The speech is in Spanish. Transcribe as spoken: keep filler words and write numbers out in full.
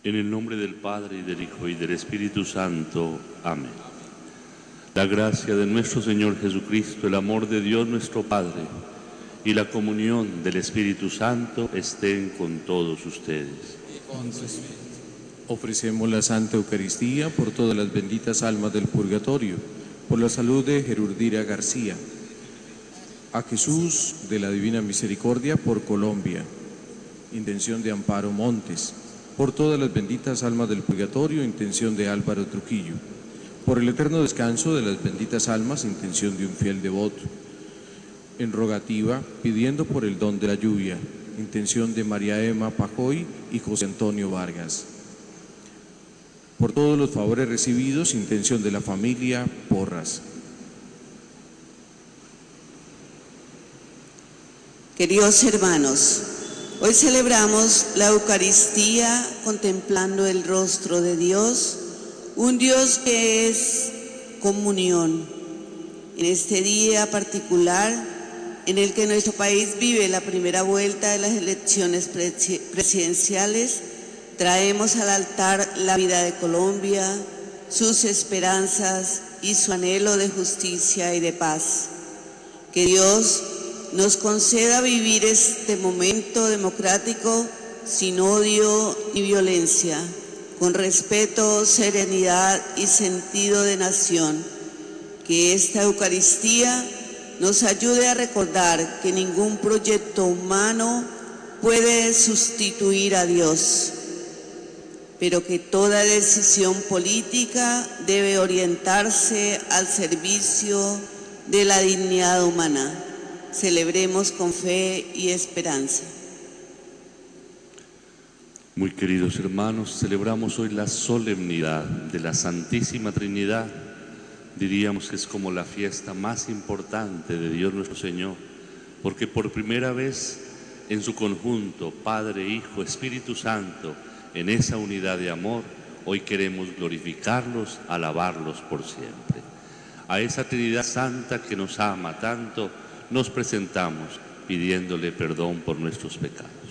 En el nombre del Padre, y del Hijo, y del Espíritu Santo. Amén. La gracia de nuestro Señor Jesucristo, el amor de Dios nuestro Padre, y la comunión del Espíritu Santo estén con todos ustedes. Ofrecemos la Santa Eucaristía por todas las benditas almas del purgatorio, por la salud de Gerurdira García, a Jesús de la Divina Misericordia por Colombia, intención de Amparo Montes, por todas las benditas almas del purgatorio, intención de Álvaro Trujillo, por el eterno descanso de las benditas almas, intención de un fiel devoto, en rogativa, pidiendo por el don de la lluvia, intención de María Emma Pajoy y José Antonio Vargas. Por todos los favores recibidos, intención de la familia Porras. Queridos hermanos, hoy celebramos la Eucaristía contemplando el rostro de Dios, un Dios que es comunión. En este día particular en el que nuestro país vive la primera vuelta de las elecciones presidenciales, traemos al altar la vida de Colombia, sus esperanzas y su anhelo de justicia y de paz. Que Dios nos conceda vivir este momento democrático sin odio ni violencia, con respeto, serenidad y sentido de nación. Que esta Eucaristía nos ayude a recordar que ningún proyecto humano puede sustituir a Dios, pero que toda decisión política debe orientarse al servicio de la dignidad humana. Celebremos con fe y esperanza. Muy queridos hermanos, celebramos hoy la solemnidad de la Santísima Trinidad. Diríamos que es como la fiesta más importante de Dios nuestro Señor, porque por primera vez en su conjunto, Padre, Hijo, Espíritu Santo, en esa unidad de amor, hoy queremos glorificarlos, alabarlos por siempre. A esa Trinidad Santa que nos ama tanto, nos presentamos pidiéndole perdón por nuestros pecados.